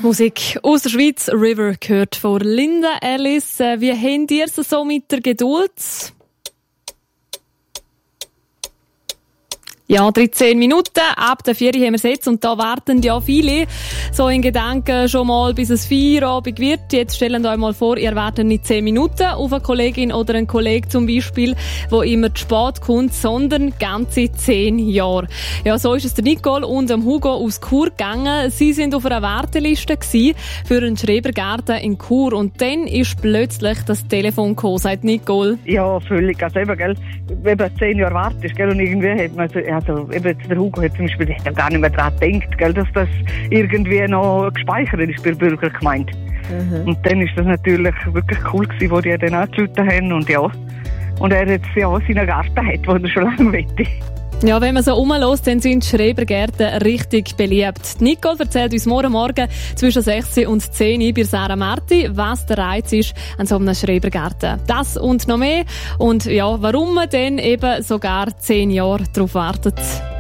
Musik aus der Schweiz, River, gehört von Linda Ellis. Wie habt ihr es so mit der Geduld? Ja, 13 Minuten, ab der 4 haben wir es jetzt und da warten ja viele so in Gedanken schon mal, bis es 4 Abend wird. Jetzt stellen euch mal vor, ihr wartet nicht 10 Minuten auf eine Kollegin oder einen Kollegen zum Beispiel, wo immer zu spät kommt, sondern ganze 10 Jahre. Ja, so ist es der Nicole und dem Hugo aus Chur gegangen. Sie sind auf einer Warteliste gewesen für einen Schrebergarten in Chur und dann ist plötzlich das Telefon gekommen, sagt Nicole. Ja, völlig. Also eben, gell, eben 10 Jahre wartest, gell, und irgendwie hat man also eben der Hugo hat zum Beispiel gar nicht mehr daran gedacht, gell, dass das irgendwie noch gespeichert ist bei der Bürgergemeinde. Und dann ist das natürlich wirklich cool gewesen, wo die dann angerufen haben und ja. Und er jetzt ja seinen Garten hat, den er schon lange möchte. Ja, wenn man so rumhört, dann sind Schrebergärten richtig beliebt. Nicole erzählt uns morgen zwischen 6 und 10 bei Sarah Marti, was der Reiz ist an so einem Schrebergarten. Das und noch mehr. Und ja, warum man dann eben sogar 10 Jahre darauf wartet.